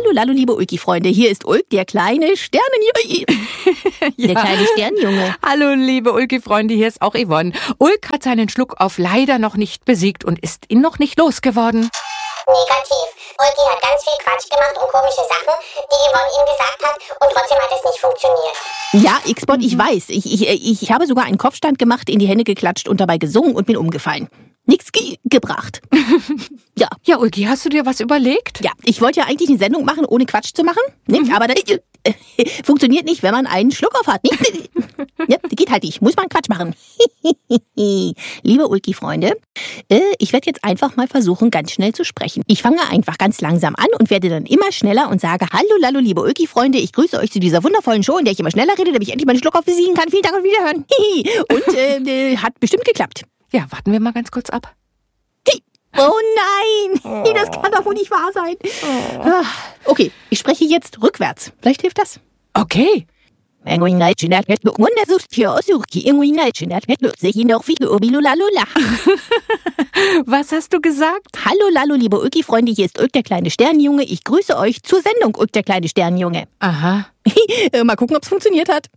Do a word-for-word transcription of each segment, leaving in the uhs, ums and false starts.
Hallo, Lalo, liebe Ulki-Freunde. Hier ist Ulk, der kleine Sternenjunge. Der Ja. kleine Sternenjunge. Hallo, liebe Ulki-Freunde, hier ist auch Yvonne. Ulk hat seinen Schluckauf leider noch nicht besiegt und ist ihn noch nicht losgeworden. Negativ. Ulki hat ganz viel Quatsch gemacht und komische Sachen, die Yvonne ihm gesagt hat, und trotzdem hat es nicht funktioniert. Ja, X-Bot, ich weiß. Ich, ich, ich habe sogar einen Kopfstand gemacht, in die Hände geklatscht und dabei gesungen und bin umgefallen. Nichts ge gebracht. Ja. Ja, Ulki, hast du dir was überlegt? Ja, ich wollte ja eigentlich eine Sendung machen, ohne Quatsch zu machen. Nicht? Mhm. Aber das äh, funktioniert nicht, wenn man einen Schluck auf hat. Nicht? Ja, geht halt nicht. Muss man Quatsch machen. Liebe Ulki-Freunde, äh, ich werde jetzt einfach mal versuchen, ganz schnell zu sprechen. Ich fange einfach ganz langsam an und werde dann immer schneller und sage, hallo, Lalo, liebe Ulki-Freunde, ich grüße euch zu dieser wundervollen Show, in der ich immer schneller rede, damit ich endlich meinen Schluck auf besiegen kann. Vielen Dank und Wiederhören. Und äh, hat bestimmt geklappt. Ja, warten wir mal ganz kurz ab. Oh nein, das kann doch wohl nicht wahr sein. Okay, ich spreche jetzt rückwärts. Vielleicht hilft das. Okay. Was hast du gesagt? Hallo, Lalo, liebe Ulki-Freunde, hier ist Ulk, der kleine Sternenjunge. Ich grüße euch zur Sendung Ulk, der kleine Sternenjunge. Aha. Mal gucken, ob es funktioniert hat.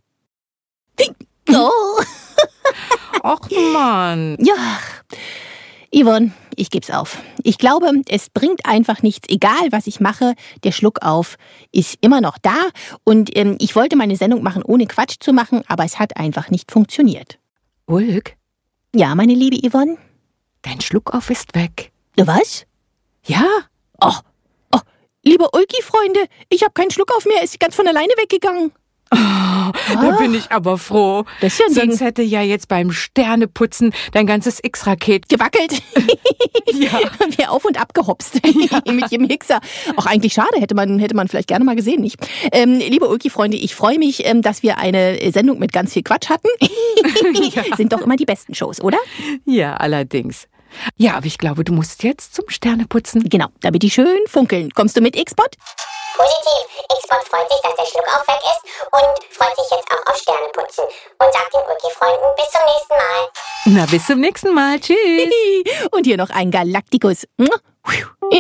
Oh. Och, Mann. Ja, Yvonne, ich geb's auf. Ich glaube, es bringt einfach nichts, egal was ich mache. Der Schluckauf ist immer noch da. Und ähm, ich wollte meine Sendung machen, ohne Quatsch zu machen, aber es hat einfach nicht funktioniert. Ulk, Ja, meine liebe Yvonne? dein Schluckauf ist weg. Was? Ja? Oh, oh, liebe Ulki-Freunde, ich habe keinen Schluckauf mehr, ist ganz von alleine weggegangen. Oh, da bin ich aber froh. Das ist ja ein Sonst Ding. hätte ja jetzt beim Sterneputzen dein ganzes X-Raket Gewackelt. Ja. Wäre auf und ab gehopst. Mit jedem Hixer. Auch eigentlich schade, hätte man, hätte man vielleicht gerne mal gesehen, nicht? Ähm, liebe Ulki-Freunde, ich freue mich, ähm, dass wir eine Sendung mit ganz viel Quatsch hatten. Ja. Sind doch immer die besten Shows, oder? Ja, allerdings. Ja, aber ich glaube, du musst jetzt zum Sterneputzen. Genau, damit die schön funkeln. Kommst du mit, X-Bot? Positiv. X-Bot freut sich, dass der Schluckauf weg ist und freut sich jetzt auch auf Sterneputzen. Und sagt den Ulki-Freunden bis zum nächsten Mal. Na, bis zum nächsten Mal. Tschüss. Und hier noch ein Galaktikus.